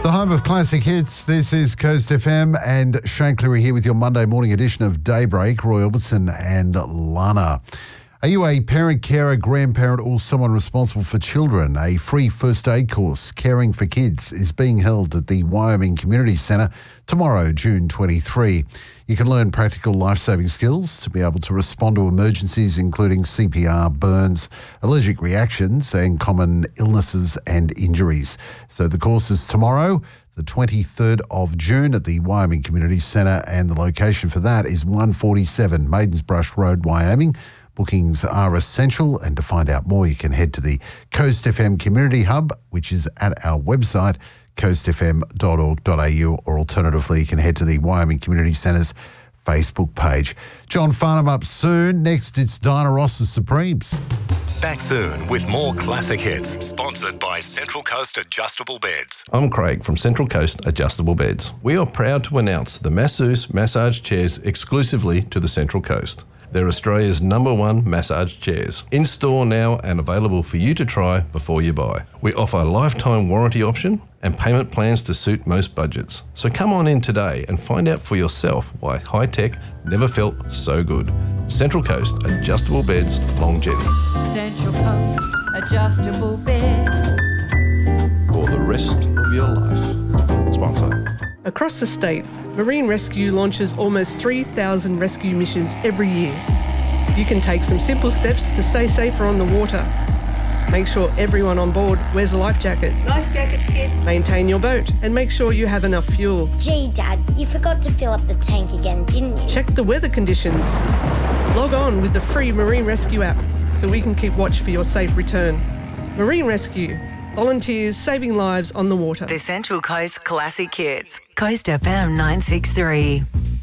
The home of classic hits. This is Coast FM and Shane Cleary here with your Monday morning edition of Daybreak. Roy Orbison and Lana. Are you a parent, carer, grandparent or someone responsible for children? A free first aid course, Caring for Kids, is being held at the Wyoming Community Centre tomorrow, June 23. You can learn practical life-saving skills to be able to respond to emergencies, including CPR, burns, allergic reactions and common illnesses and injuries. So the course is tomorrow, the 23rd of June at the Wyoming Community Centre, and the location for that is 147 Maidensbrush Road, Wyoming. Bookings are essential, and to find out more, you can head to the Coast FM Community Hub, which is at our website, coastfm.org.au, or alternatively, you can head to the Wyoming Community Centre's Facebook page. John Farnham up soon. Next, it's Diana Ross's Supremes. Back soon with more classic hits, sponsored by Central Coast Adjustable Beds. I'm Craig from Central Coast Adjustable Beds. We are proud to announce the masseuse massage chairs exclusively to the Central Coast. They're Australia's #1 massage chairs. In store now and available for you to try before you buy. We offer a lifetime warranty option and payment plans to suit most budgets. So come on in today and find out for yourself why high-tech never felt so good. Central Coast Adjustable Beds Longevity. Central Coast Adjustable Beds. For the rest of your life. Sponsor. Across the state, Marine Rescue launches almost 3,000 rescue missions every year. You can take some simple steps to stay safer on the water. Make sure everyone on board wears a life jacket. Life jackets, kids. Maintain your boat and make sure you have enough fuel. Gee, Dad, you forgot to fill up the tank again, didn't you? Check the weather conditions. Log on with the free Marine Rescue app so we can keep watch for your safe return. Marine Rescue. Volunteers saving lives on the water. The Central Coast Classic Hits. Coast FM 963.